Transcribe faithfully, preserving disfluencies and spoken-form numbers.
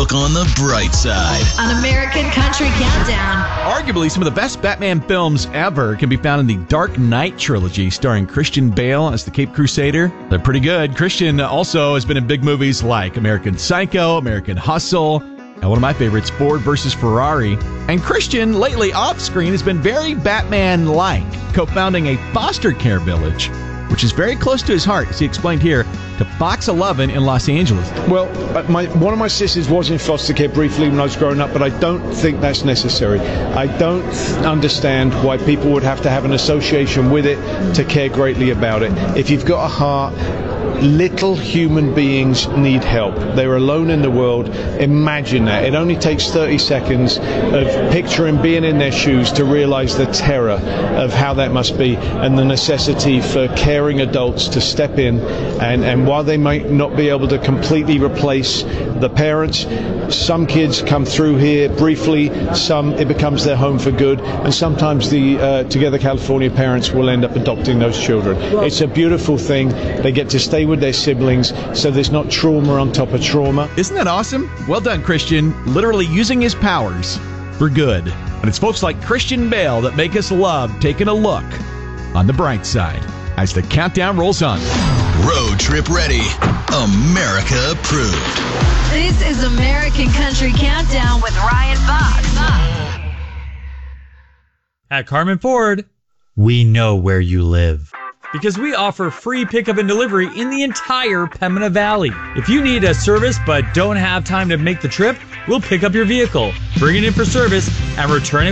look on the bright side. On American Country Countdown. Arguably, some of the best Batman films ever can be found in the Dark Knight trilogy, starring Christian Bale as the Caped Crusader. They're pretty good. Christian also has been in big movies like American Psycho, American Hustle, and one of my favorites, Ford versus Ferrari. And Christian, lately off-screen, has been very Batman-like, co-founding a foster care village, which is very close to his heart, as he explained here to Fox eleven in Los Angeles. Well, my, one of my sisters was in foster care briefly when I was growing up, but I don't think that's necessary. I don't understand why people would have to have an association with it to care greatly about it. If you've got a heart, little human beings need help. They're alone in the world. Imagine that. It only takes thirty seconds of picturing being in their shoes to realize the terror of how that must be and the necessity for caring adults to step in. And, and while they might not be able to completely replace the parents, some kids come through here briefly, some it becomes their home for good, and sometimes the uh, Together California parents will end up adopting those children. Well, it's a beautiful thing. They get to stay with their siblings, so there's not trauma on top of trauma. Isn't that awesome? Well done, Christian. Literally using his powers for good. And it's folks like Christian Bale that make us love taking a look on the bright side as the countdown rolls on. Road trip ready. America approved. This is American Country Countdown with Ryan Fox. At Carmen Ford, we know where you live, because we offer free pickup and delivery in the entire Pembina Valley. If you need a service but don't have time to make the trip, we'll pick up your vehicle, bring it in for service, and return it